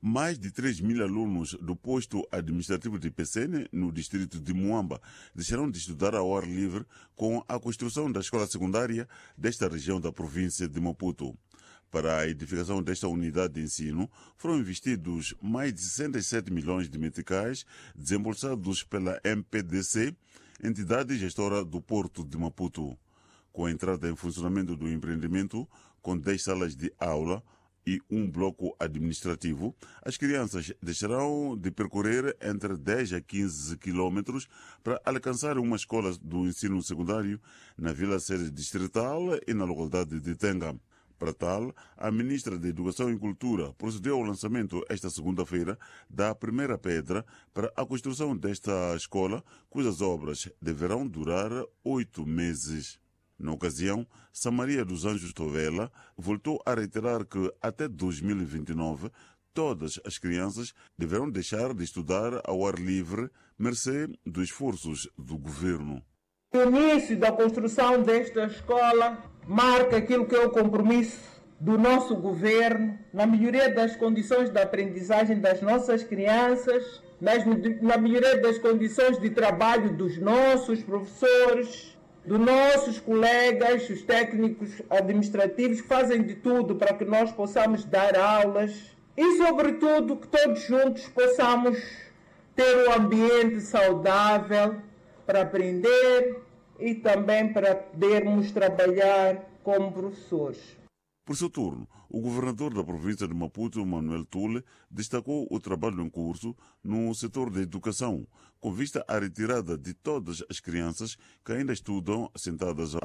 Mais de 3.000 alunos do posto administrativo de Pecene, no distrito de Muamba, deixarão de estudar ao ar livre com a construção da escola secundária desta região da província de Maputo. Para a edificação desta unidade de ensino, foram investidos mais de 67 milhões de meticais, desembolsados pela MPDC, entidade gestora do Porto de Maputo. Com a entrada em funcionamento do empreendimento, com 10 salas de aula e um bloco administrativo, as crianças deixarão de percorrer entre 10 a 15 quilômetros para alcançar uma escola do ensino secundário na Vila Sede Distrital e na localidade de Tenga. Para tal, a ministra da Educação e Cultura procedeu ao lançamento esta segunda-feira da primeira pedra para a construção desta escola, cujas obras deverão durar 8 meses. Na ocasião, Samaria dos Anjos Tovela voltou a reiterar que até 2029 todas as crianças deverão deixar de estudar ao ar livre, mercê dos esforços do governo. O início da construção desta escola marca aquilo que é o compromisso do nosso governo na melhoria das condições de aprendizagem das nossas crianças, na melhoria das condições de trabalho dos nossos professores, dos nossos colegas, os técnicos administrativos que fazem de tudo para que nós possamos dar aulas e, sobretudo, que todos juntos possamos ter um ambiente saudável para aprender e também para podermos trabalhar como professores. Por seu turno, o governador da província de Maputo, Manuel Tule, destacou o trabalho em curso no setor da educação, com vista à retirada de todas as crianças que ainda estudam sentadas